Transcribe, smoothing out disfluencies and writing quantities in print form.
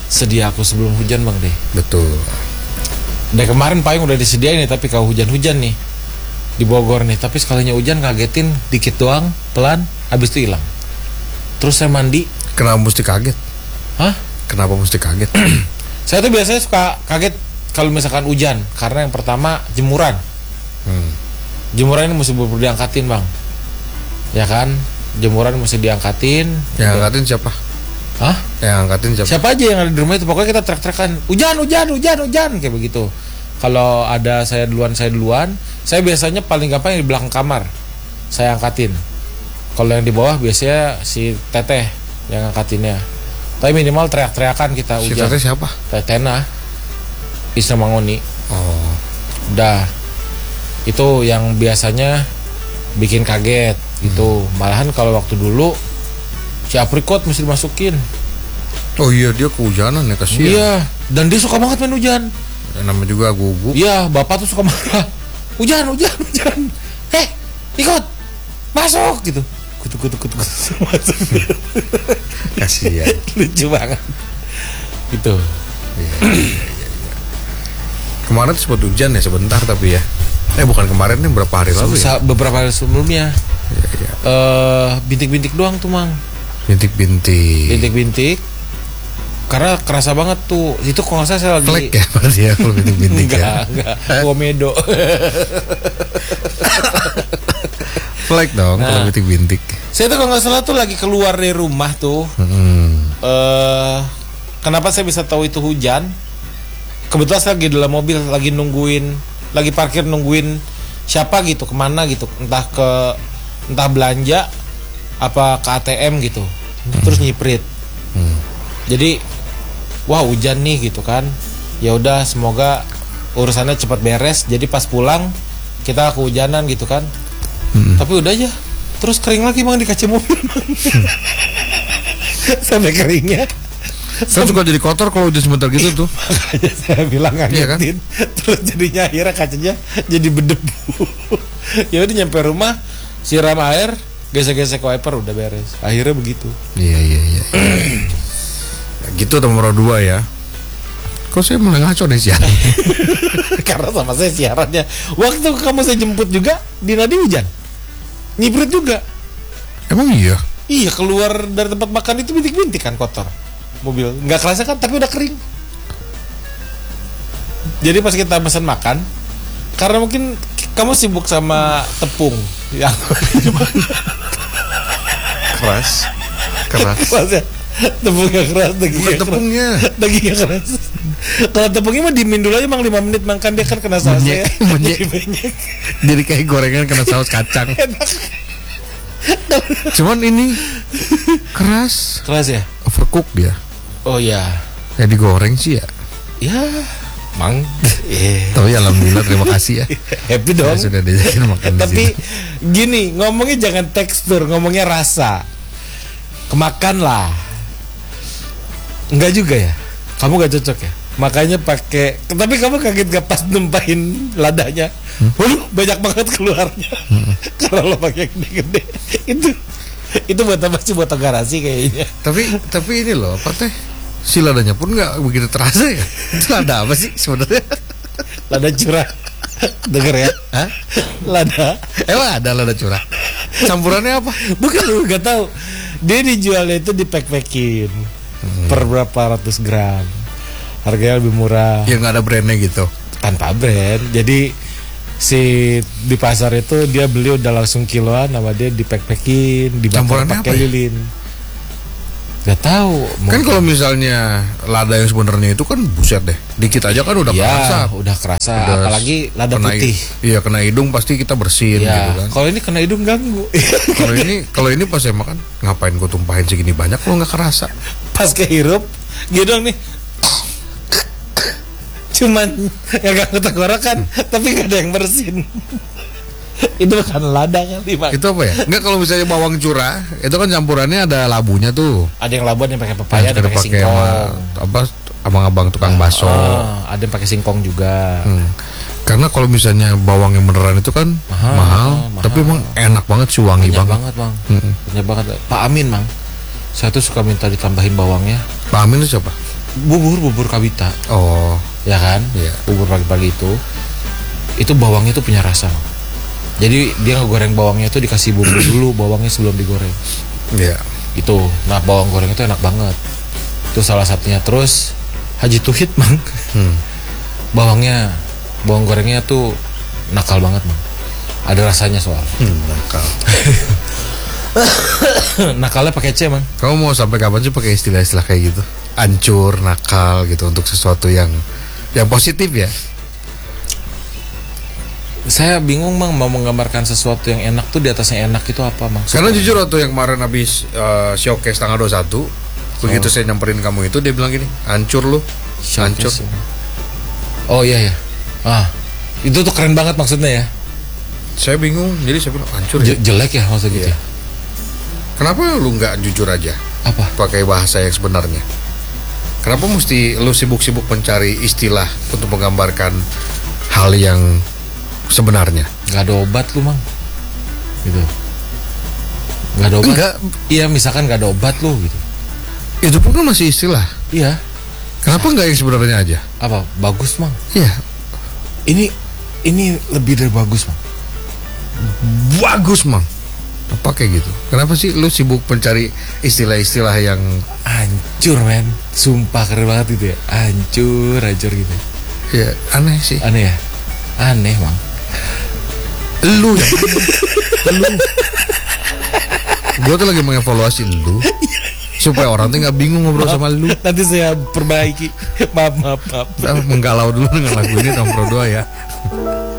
sedia aku sebelum hujan bang deh. Betul. Dari kemarin payung udah disediain nih, tapi kalau hujan-hujan nih di Bogor nih, tapi sekalinya hujan kagetin dikit doang, pelan, habis itu hilang. Terus saya mandi. Kenapa mesti kaget? Hah? Kenapa mesti kaget? Saya tuh biasanya suka kaget kalau misalkan hujan, karena yang pertama jemuran. Jemuran ini mesti perlu diangkatin bang, ya kan? Jemuran mesti diangkatin. Yang angkatin siapa? Hah? Yang angkatin siapa? Siapa aja yang ada di rumah itu, pokoknya kita teriak-teriakan hujan kayak begitu. Kalau ada saya duluan. Saya biasanya paling gampang yang di belakang kamar saya angkatin. Kalau yang di bawah biasanya si teteh yang angkatinnya. Tapi minimal teriak-teriakan kita hujan. Si teteh siapa? Tetena Isra Mangoni. Oh. Udah. Itu yang biasanya bikin kaget gitu. Malahan kalau waktu dulu si aprikot mesti dimasukin. Oh iya, dia kehujanan ya, kasihan. Iya, dan dia suka banget main hujan. Ya, namanya juga gugup. Iya, bapak tuh suka marah. Hujan. Ikut. Masuk gitu. Kutuk. Masuk. Kasihan. Lucu banget. Gitu. Iya. Kemarin tuh sempat hujan ya sebentar tapi ya. Bukan kemarin nih, berapa hari lalu ya? Beberapa hari sebelumnya. Iya. Bintik-bintik doang tuh mang. Bintik-bintik. Karena kerasa banget tuh. Itu kalau nggak salah saya lagi. Flek ya berarti ya kalau bintik-bintik ya. Enggak. Komedo. Flek dong kalau bintik-bintik. Saya tuh kalau nggak salah tuh lagi keluar dari rumah tuh. Kenapa saya bisa tahu itu hujan? Kebetulan saya lagi dalam mobil, lagi parkir nungguin siapa gitu, kemana gitu, entah belanja apa ke ATM gitu, terus nyiprit. Jadi wah hujan nih gitu kan, ya udah semoga urusannya cepat beres. Jadi pas pulang kita kehujanan gitu kan, tapi udah aja terus kering lagi bang di kaca mobil. Sampai keringnya. Kan suka jadi kotor kalau udah sebentar gitu tuh. Makanya saya bilang ngagetin, terus jadinya akhirnya kacanya jadi berdebu. Ya udah nyampe rumah, siram air, gesek-gesek wiper, udah beres. Akhirnya begitu. Iya. Gitu nomor 2 ya. Kok saya mulai ngaco nih siaran? Karena sama saya siarannya. Waktu kamu saya jemput juga, di Nadi hujan, nyiprit juga. Emang iya? Iya, keluar dari tempat makan itu bintik-bintik kan kotor mobil, nggak kerasa kan, tapi udah kering. Jadi pas kita pesan makan, karena mungkin kamu sibuk sama tepung yang keras ya. Tepungnya keras, dagingnya keras. Kalau tepungnya mah dimin dulu aja, 5 menit makan dia kan kena sausnya. Jadi kayak gorengan kena saus kacang. Cuman ini keras ya, overcook dia. Oh ya. Ya digoreng sih ya. Ya, mang. Tapi alhamdulillah, terima kasih ya. Happy dong. Sudah diajakin makan. Tapi gini, ngomongnya jangan tekstur, ngomongnya rasa. Kemakan lah. Enggak juga ya. Kamu gak cocok ya. Makanya pakai. Tapi kamu kaget gak pas numpahin ladanya? Banyak banget keluarnya. Karena lo pakai gede-gede. Itu buat apa sih? Buat garasi kayaknya. Tapi ini loh, apa teh? Si ladanya pun nggak begitu terasa ya. Itu lada apa sih sebenarnya? Lada curah. Denger ya? Hah? Lada. Emang ada lada curah? Campurannya apa? Bukan, lu nggak tahu. Dia dijualnya itu dipack-packin per berapa ratus gram. Harganya lebih murah. Ya nggak ada brandnya gitu. Tanpa brand. Jadi di pasar itu dia beli udah langsung kiloan, sama dia dipack-packin, dibakar pakai lilin. Gak tahu. Kan kalau misalnya lada yang sebenarnya itu kan buset deh, dikit aja kan udah kerasa. Udah kerasa. Apalagi lada putih. Iya, kena hidung pasti kita bersihin gitu kan. Kalau ini kena hidung ganggu. Kalau ini pas saya makan, ngapain gue tumpahin segini banyak kalau nggak kerasa. Pas kehirup, gitu nih. Cuman gak tenggorokan, tapi gak ada yang bersin. Itu kan lada kali Bang. Itu apa ya? Enggak, kalau misalnya bawang curah, itu kan campurannya ada labunya tuh. Ada yang labu, ada yang pakai pepaya, ada yang pakai singkong. Apa abang-abang tukang bakso. Ada yang pakai singkong juga. Karena kalau misalnya bawang yang beneran itu kan mahal. Tapi emang enak banget sih, wangi banget. Banyak banget. Pak Amin, Mang. Saya tuh suka minta ditambahin bawangnya. Pak Amin itu siapa? Bubur kabita. Oh, Ya kan? Iya. Bubur pagi-pagi itu bawangnya tuh punya rasa. Jadi dia ngegoreng bawangnya itu dikasih bumbu dulu bawangnya sebelum digoreng. iya. Itu. Nah, bawang goreng itu enak banget. Itu salah satunya. Terus Haji Tuhit, Mang. Bawang gorengnya tuh nakal banget, Mang. Ada rasanya soal. Nakal. Nakalnya pakai C, Mang. Kamu mau sampai kapan sih pakai istilah-istilah kayak gitu? Ancur, nakal gitu untuk sesuatu yang positif ya? Saya bingung, Mang, mau menggambarkan sesuatu yang enak tuh di atasnya enak itu apa, Mang? Karena jujur waktu yang kemarin habis showcase tanggal 21, begitu saya nyamperin kamu itu dia bilang gini, hancur lu, hancur. Oh iya ya. Itu tuh keren banget maksudnya ya. Saya bingung, jadi saya bilang hancur ya. Jelek ya maksudnya gitu. Iya. Kenapa lu nggak jujur aja? Apa? Pakai bahasa yang sebenarnya. Kenapa mesti lu sibuk-sibuk mencari istilah untuk menggambarkan hal yang sebenarnya? Gak ada obat lu, Mang. Gitu. Gak ada obat. Enggak. Iya, misalkan gak ada obat lu gitu. Itu pun kan masih istilah. Iya. Kenapa nggak yang sebenarnya aja? Apa? Bagus, Mang. Iya. Ini lebih dari bagus, Mang. Bagus, Mang. Apa kayak gitu? Kenapa sih lu sibuk mencari istilah-istilah yang Hancur, men. Sumpah keren banget itu ya. Hancur gitu. ya aneh sih? Aneh ya? Aneh, Mang. Lu yang lu. Gue tuh lagi mengevaluasi lu supaya orang tuh nggak bingung ngobrol sama lu. Nanti saya perbaiki. Maaf. Kita menggalau dulu dengan lagu ini Tom Pro 2 ya.